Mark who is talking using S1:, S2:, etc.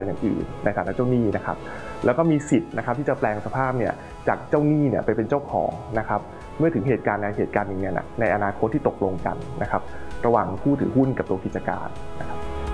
S1: อย่างอื่นในฐานะเจ้าหนี้นะครับแล้วก็มีสิทธิ์นะครับที่จะแปลงสภาพเนี่ยจากเจ้าหนี้เนี่ยไปเป็นเจ้าของนะครับเมื่อถึงเหตุการณ์หนึ่งเนี่ยในอนาคตที่ตกลงกันนะครับระหว่างผู้ถือหุ้นกับตัวกิจการนะครับ